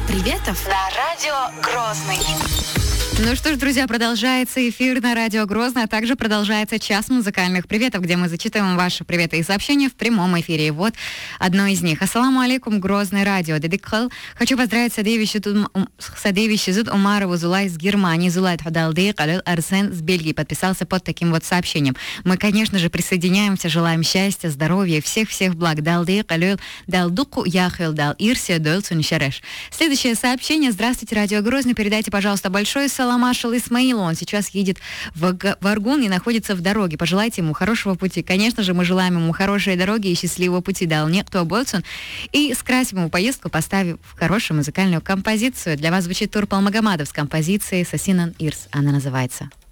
приветов на радио Грозный. Ну что ж, друзья, продолжается эфир на радио Грозный, а также продолжается час музыкальных приветов, где мы зачитываем ваши приветы и сообщения в прямом эфире. И вот одно из них. Ассаламу алейкум, Грозный радио. Дедикхал. Хочу поздравить Садеви Зуд Умарову Зулай из Германии, Зулай Хадалды, Калил Арсен с Бельгии. Подписался под таким вот сообщением. Мы, конечно же, присоединяемся, желаем счастья, здоровья, всех-всех благ. Далды, Калил, Далдуку, Яхил, Дал Ирсия, Дольцун Шареш. Следующее сообщение. Здравствуйте, радио Грозный. Передайте, пожалуйста, большой салам Маршал Исмаилу. Он сейчас едет в Аргун и находится в дороге. Пожелайте ему хорошего пути. Конечно же, мы желаем ему хорошей дороги и счастливого пути. Дал некто Болцун. И скрасим ему поездку, поставив хорошую музыкальную композицию. Для вас звучит Турпал Магомадов с композицией «Сасинан Ирс». Она называется